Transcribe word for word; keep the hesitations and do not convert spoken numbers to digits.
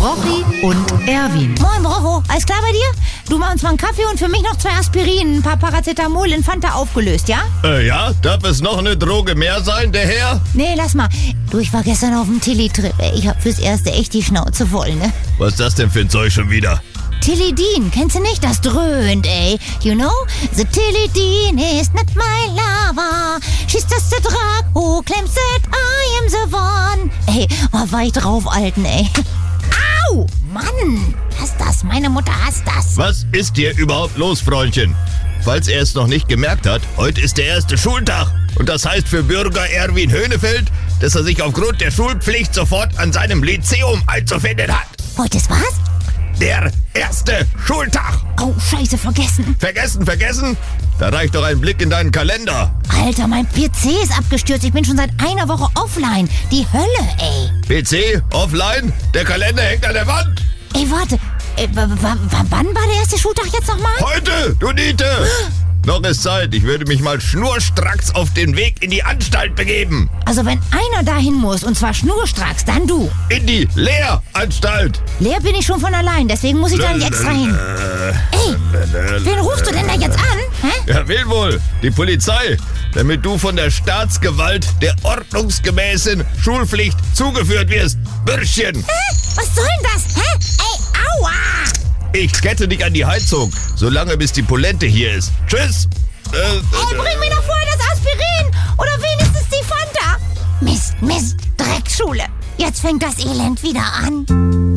Rochi und Erwin. Moin, Rocho. Alles klar bei dir? Du machst uns mal einen Kaffee und für mich noch zwei Aspirin, ein paar Paracetamol in Fanta aufgelöst, ja? Äh, ja? Darf es noch eine Droge mehr sein, der Herr? Nee, lass mal. Du, ich war gestern auf dem Tilly-Trip. Ich hab fürs Erste echt die Schnauze voll, ne? Was ist das denn für ein Zeug schon wieder? Tilidin, kennst du nicht? Das dröhnt, ey. You know? The Tilidin is not my lover. She's just a drug who claims that I am the one. Ey, oh, war ich drauf, Alten, ey. Au! Mann! Hasst das, meine Mutter hasst das. Was ist dir überhaupt los, Freundchen? Falls er es noch nicht gemerkt hat, heute ist der erste Schultag. Und das heißt für Bürger Erwin Höhnefeld, dass er sich aufgrund der Schulpflicht sofort an seinem Lyzeum einzufinden hat. Heute ist was? Der erste Schultag. Oh, scheiße, vergessen. Vergessen, vergessen? Da reicht doch ein Blick in deinen Kalender. Alter, mein P C ist abgestürzt. Ich bin schon seit einer Woche offline. Die Hölle, ey. P C, offline, der Kalender hängt an der Wand. Ey, warte. Äh, w- w- w- wann war der erste Schultag jetzt nochmal? Heute, du Niete. Noch ist Zeit. Ich würde mich mal schnurstracks auf den Weg in die Anstalt begeben. Also wenn einer dahin muss, und zwar schnurstracks, dann du. In die Lehranstalt. Leer bin ich schon von allein, deswegen muss ich da nicht extra hin. Ey, wen rufst du denn da jetzt an? Hä? Ja, will wohl. Die Polizei. Damit du von der Staatsgewalt der ordnungsgemäßen Schulpflicht zugeführt wirst. Bürschchen. Hä? Was soll denn das? Hä? Ey, aua! Ich kette dich an die Heizung, solange bis die Polente hier ist. Tschüss. Äh, Ey, bring mir doch vorher das Aspirin oder wenigstens die Fanta. Mist, Mist, Dreckschule. Jetzt fängt das Elend wieder an.